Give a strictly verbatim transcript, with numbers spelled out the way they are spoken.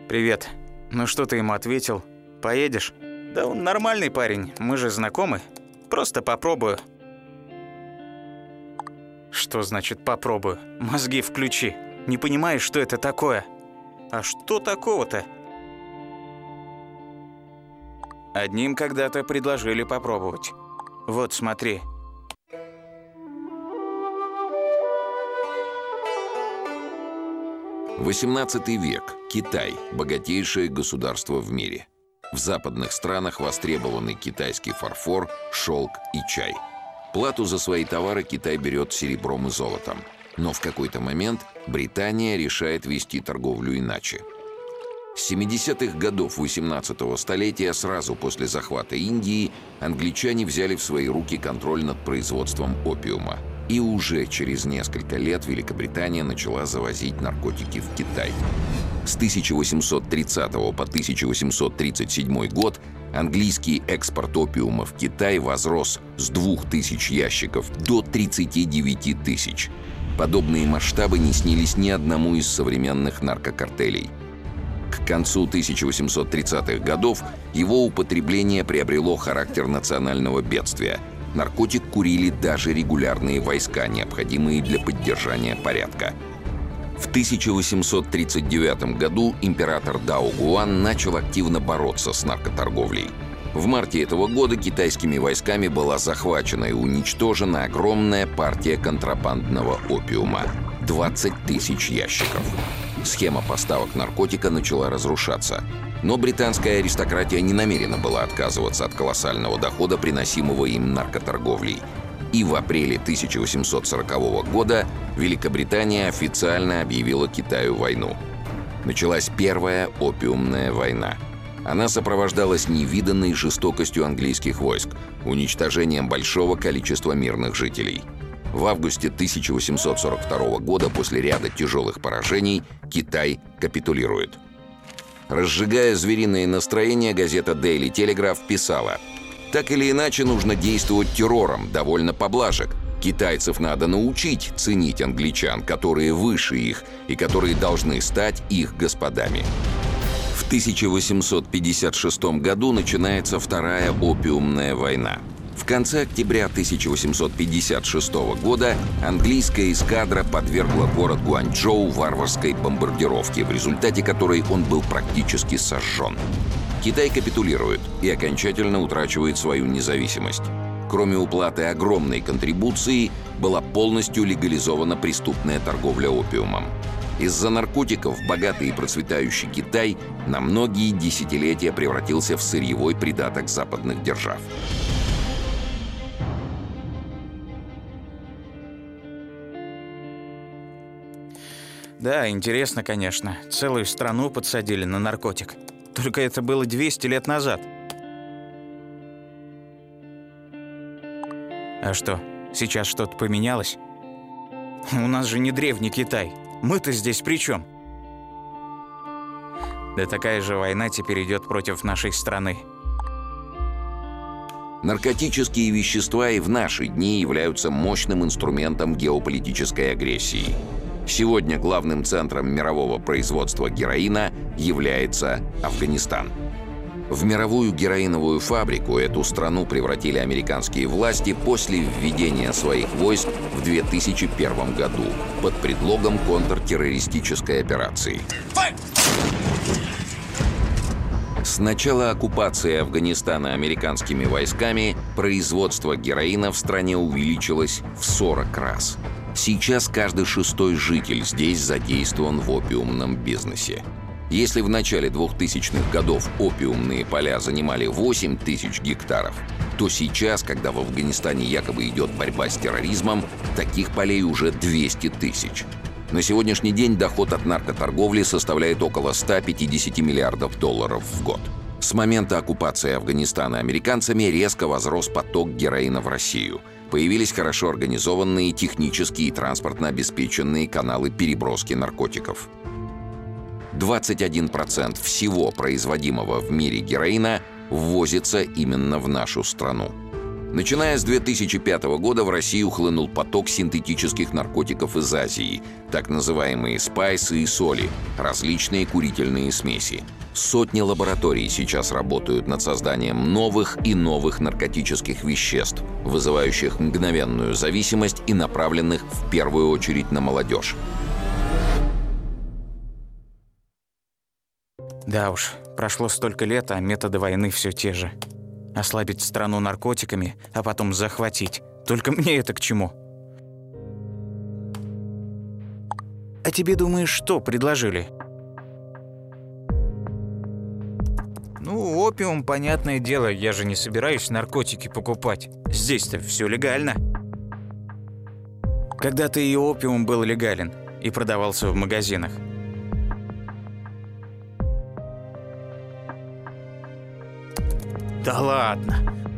Привет. Ну что ты ему ответил? Поедешь? Да он нормальный парень, мы же знакомы. Просто попробую. Что значит попробую? Мозги включи. Не понимаешь, что это такое? А что такого-то? Одним когда-то предложили попробовать. Вот, смотри. восемнадцатый век. Китай – богатейшее государство в мире. В западных странах востребованы китайский фарфор, шелк и чай. Плату за свои товары Китай берет серебром и золотом. Но в какой-то момент Британия решает вести торговлю иначе. С семидесятых годов восемнадцатого столетия, сразу после захвата Индии, англичане взяли в свои руки контроль над производством опиума. И уже через несколько лет Великобритания начала завозить наркотики в Китай. С тысяча восемьсот тридцатого по тысяча восемьсот тридцать седьмой год английский экспорт опиума в Китай возрос с двух тысяч ящиков до тридцати девяти тысяч. Подобные масштабы не снились ни одному из современных наркокартелей. К концу тысяча восемьсот тридцатых годов его употребление приобрело характер национального бедствия. Наркотик курили даже регулярные войска, необходимые для поддержания порядка. В тысяча восемьсот тридцать девятом году император Дао Гуан начал активно бороться с наркоторговлей. В марте этого года китайскими войсками была захвачена и уничтожена огромная партия контрабандного опиума – двадцать тысяч ящиков. Схема поставок наркотика начала разрушаться. Но британская аристократия не намерена была отказываться от колоссального дохода, приносимого им наркоторговлей. И в апреле тысяча восемьсот сорокового года Великобритания официально объявила Китаю войну. Началась Первая опиумная война. Она сопровождалась невиданной жестокостью английских войск, уничтожением большого количества мирных жителей. В августе тысяча восемьсот сорок второго года, после ряда тяжелых поражений, Китай капитулирует. Разжигая звериное настроение, газета Daily Telegraph писала: «Так или иначе нужно действовать террором, довольно поблажек. Китайцев надо научить ценить англичан, которые выше их и которые должны стать их господами». В тысяча восемьсот пятьдесят шестом году начинается Вторая опиумная война. В конце октября тысяча восемьсот пятьдесят шестого года английская эскадра подвергла город Гуанчжоу варварской бомбардировке, в результате которой он был практически сожжен. Китай капитулирует и окончательно утрачивает свою независимость. Кроме уплаты огромной контрибуции, была полностью легализована преступная торговля опиумом. Из-за наркотиков богатый и процветающий Китай на многие десятилетия превратился в сырьевой придаток западных держав. Да, интересно, конечно. Целую страну подсадили на наркотик. Только это было двести лет назад. А что, сейчас что-то поменялось? У нас же не древний Китай. Мы-то здесь при чем? Да такая же война теперь идет против нашей страны. Наркотические вещества и в наши дни являются мощным инструментом геополитической агрессии. Сегодня главным центром мирового производства героина является Афганистан. В мировую героиновую фабрику эту страну превратили американские власти после введения своих войск в две тысячи первом году под предлогом контртеррористической операции. С начала оккупации Афганистана американскими войсками производство героина в стране увеличилось в сорок раз. Сейчас каждый шестой житель здесь задействован в опиумном бизнесе. Если в начале двухтысячных годов опиумные поля занимали восемь тысяч гектаров, то сейчас, когда в Афганистане якобы идет борьба с терроризмом, таких полей уже двести тысяч. На сегодняшний день доход от наркоторговли составляет около ста пятидесяти миллиардов долларов в год. С момента оккупации Афганистана американцами резко возрос поток героина в Россию. Появились хорошо организованные технически и транспортно обеспеченные каналы переброски наркотиков. двадцать один процент всего производимого в мире героина ввозится именно в нашу страну. Начиная с две тысячи пятого года в Россию хлынул поток синтетических наркотиков из Азии, так называемые спайсы и соли, различные курительные смеси. Сотни лабораторий сейчас работают над созданием новых и новых наркотических веществ, вызывающих мгновенную зависимость и направленных в первую очередь на молодежь. Да уж, прошло столько лет, а методы войны все те же. Ослабить страну наркотиками, а потом захватить. Только мне это к чему? А тебе, думаешь, что предложили? Ну, опиум, понятное дело, я же не собираюсь наркотики покупать. Здесь-то все легально. Когда-то и опиум был легален и продавался в магазинах. Да ладно,